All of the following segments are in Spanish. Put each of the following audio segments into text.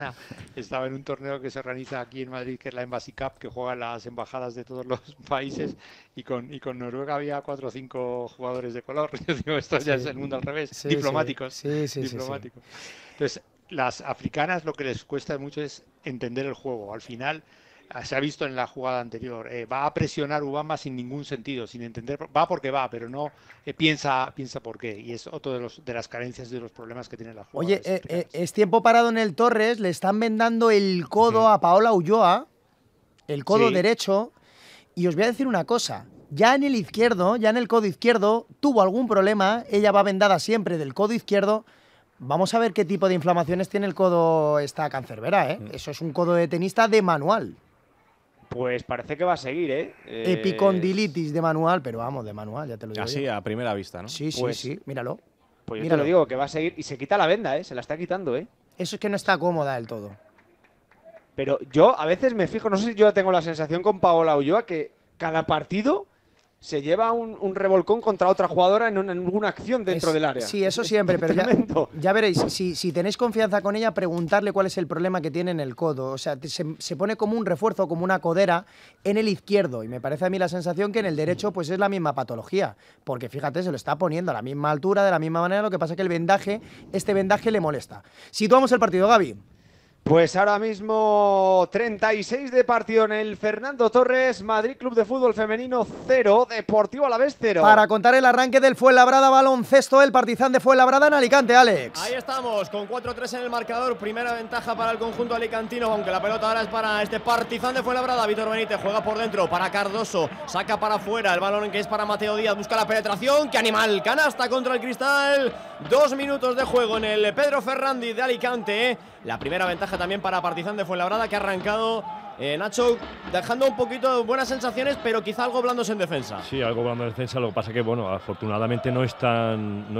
estaba en un torneo que se organiza aquí en Madrid, que es la Embassy Cup, que juegan las embajadas de todos los países, y con Noruega había 4 o 5 jugadores de color. Yo digo, esto ya es Sí, el mundo al revés, sí, sí, diplomáticos, sí, sí, sí, sí. diplomáticos. Entonces, las africanas lo que les cuesta mucho es entender el juego. Al final, se ha visto en la jugada anterior, va a presionar Ubama sin ningún sentido, sin entender, va porque va, pero no piensa por qué. Y es otro de las carencias de los problemas que tienen las Oye, jugadoras africanas. es tiempo parado en el Torres, le están vendando el codo Ujú. a Paola Ulloa, el codo Sí, derecho, y os voy a decir una cosa. Ya en el izquierdo, ya en el codo izquierdo, tuvo algún problema, ella va vendada siempre del codo izquierdo. Vamos a ver qué tipo de inflamaciones tiene el codo esta cancerbera, ¿eh? Eso es un codo de tenista de manual. Pues parece que va a seguir, ¿eh? Epicondilitis de manual, pero vamos, de manual, ya te lo digo Así, yo. a primera vista, ¿no? Sí, sí, Pues, sí, míralo, pues yo te lo míralo. digo, que va a seguir y se quita la venda, ¿eh? Se la está quitando, ¿eh? Eso es que no está cómoda del todo. Pero yo a veces me fijo, no sé si yo tengo la sensación con Paola Ulloa que cada partido se lleva un revolcón contra otra jugadora en alguna acción dentro del área. Sí, eso siempre, pero tremendo. ya veréis, si tenéis confianza con ella, preguntarle cuál es el problema que tiene en el codo. O sea, se pone como un refuerzo, como una codera en el izquierdo. Y me parece a mí la sensación que en el derecho pues es la misma patología. Porque fíjate, se lo está poniendo a la misma altura, de la misma manera, lo que pasa es que este vendaje le molesta. Situamos el partido, Gaby. Pues ahora mismo 36 de partido en el Fernando Torres, Madrid Club de Fútbol Femenino 0, Deportivo Alavés 0. Para contar el arranque del Fuenlabrada baloncesto, el Partizan de Fuenlabrada en Alicante, Alex. Ahí estamos, con 4-3 en el marcador. Primera ventaja para el conjunto alicantino, aunque la pelota ahora es para este Partizan de Fuenlabrada. Víctor Benítez juega por dentro para Cardoso, saca para afuera el balón que es para Mateo Díaz, busca la penetración. ¡Qué animal! Canasta contra el cristal. 2 minutos de juego en el Pedro Ferrandi de Alicante. La primera ventaja también para Partizan de Fuenlabrada, que ha arrancado Nacho dejando un poquito buenas sensaciones, pero quizá algo blandos en defensa. Sí, algo blando en defensa. Lo que pasa es que, bueno, afortunadamente no está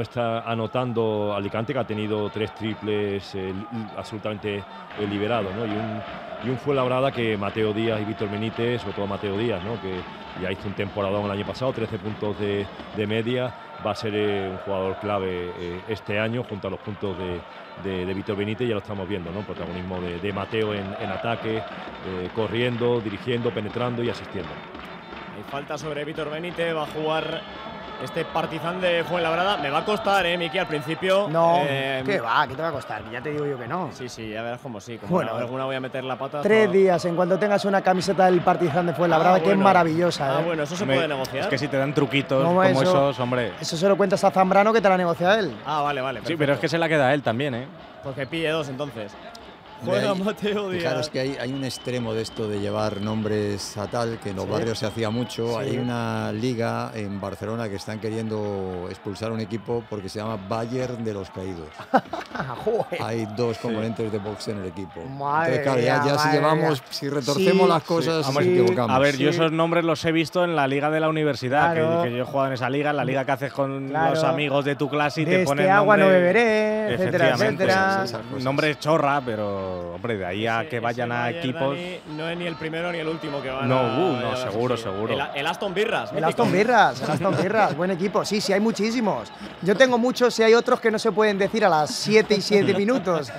anotando Alicante, que ha tenido 3 triples absolutamente liberados, ¿no? Y un Fuenlabrada que Mateo Díaz y Víctor Benítez, sobre todo Mateo Díaz, ¿no? Que ya hizo un temporadón el año pasado, 13 puntos de media. Va a ser un jugador clave este año, junto a los puntos de Víctor Benítez. Ya lo estamos viendo, ¿no? Protagonismo de Mateo en ataque, corriendo, dirigiendo, penetrando y asistiendo. Hay falta sobre Víctor Benítez, va a jugar este Partizan de Fuenlabrada. Me va a costar, Miki, al principio. No, ¿qué va? ¿Qué te va a costar? Ya te digo yo que no. Sí, sí, ya verás cómo sí. Como Bueno, alguna voy a meter la pata. 3 días, en cuanto tengas una camiseta del Partizan de Fuenlabrada, que es bueno. maravillosa, ¿eh? Bueno, eso se Hombre, puede negociar. Es que si te dan truquitos ¿Cómo como eso? esos, hombre. Eso se lo cuentas a Zambrano, que te la negocia él. Vale, vale. Sí, Perfecto. pero es que se la queda a él también, ¿eh? Pues que pille 2 entonces. Hombre, Juega hay- Mateo Díaz. Fijaros que hay un extremo de esto de llevar nombres a tal, que en los Sí. barrios se hacía mucho. Sí. Hay una liga en Barcelona que están queriendo expulsar un equipo porque se llama Bayern de los Caídos. Joder. Hay 2 componentes de box en el equipo. Madre Entonces, claro, ya mía, si madre llevamos, mía. si retorcemos Sí, las cosas, sí, nos sí. equivocamos. A ver, yo Sí. esos nombres los he visto en la liga de la universidad, Claro. que yo he jugado en esa liga, en la liga que haces con Claro. los amigos de tu clase y De te ponen este agua no nombre- beberé, etcétera, Efectivamente, etcétera. esas cosas. Nombre chorra, pero hombre, de ahí a que vayan a Bayern, equipos. Dani, no es ni el primero ni el último que van No, a seguro, seguro. El Aston Birras. El mítico. Aston Birras, buen equipo. Sí, sí, hay muchísimos. Yo tengo muchos y hay otros que no se pueden decir a las 7 y 7 minutos.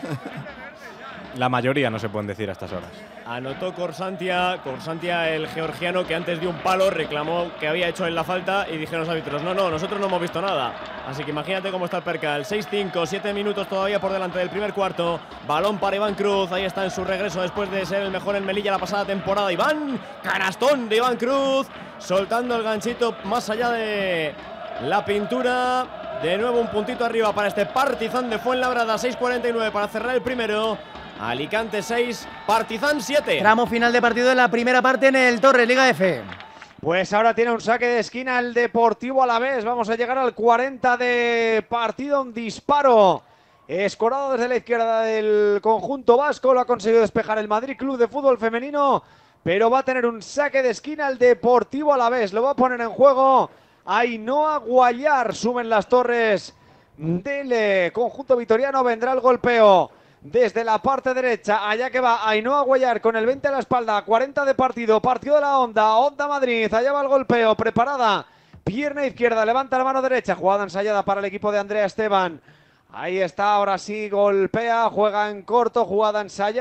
La mayoría no se pueden decir a estas horas. Anotó Corsantia, el georgiano, que antes dio un palo, reclamó que había hecho en la falta y dijeron los árbitros, no, nosotros no hemos visto nada. Así que imagínate cómo está el percal. 6-5, 7 minutos todavía por delante del primer cuarto. Balón para Iván Cruz, ahí está en su regreso después de ser el mejor en Melilla la pasada temporada. Iván, canastón de Iván Cruz, soltando el ganchito más allá de la pintura. De nuevo un puntito arriba para este Partizan de Fuenlabrada, 6:49 para cerrar el primero. Alicante 6, Partizan 7. Tramo final de partido en la primera parte en el Torre, Liga F. Pues ahora tiene un saque de esquina el Deportivo Alavés. Vamos a llegar al 40 de partido. Un disparo escorado desde la izquierda del conjunto vasco. Lo ha conseguido despejar el Madrid Club de Fútbol Femenino. Pero va a tener un saque de esquina el Deportivo Alavés. Lo va a poner en juego Ainhoa Guayar. Suben las torres del conjunto vitoriano. Vendrá el golpeo desde la parte derecha, allá que va Ainhoa Guayar con el 20 a la espalda, 40 de partido, partido de la Onda Madrid, allá va el golpeo, preparada, pierna izquierda, levanta la mano derecha, jugada ensayada para el equipo de Andrea Esteban. Ahí está, ahora sí golpea, juega en corto, jugada ensayada.